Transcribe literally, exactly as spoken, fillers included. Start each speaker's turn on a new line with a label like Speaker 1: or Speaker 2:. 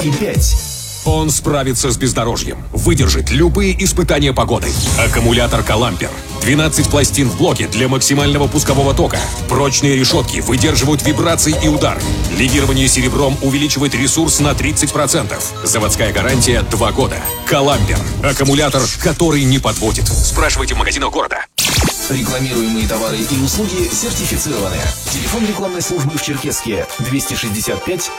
Speaker 1: и пять.
Speaker 2: Он справится с бездорожьем, выдержит любые испытания погоды. Аккумулятор «Калампер». двенадцать пластин в блоке для максимального пускового тока. Прочные решетки выдерживают вибрации и удары. Легирование серебром увеличивает ресурс на тридцать процентов. Заводская гарантия два года. «Калампер». Аккумулятор, который не подводит. Спрашивайте в магазинах города.
Speaker 1: Рекламируемые товары и услуги сертифицированы. Телефон рекламной службы в Черкесске двести шестьдесят пять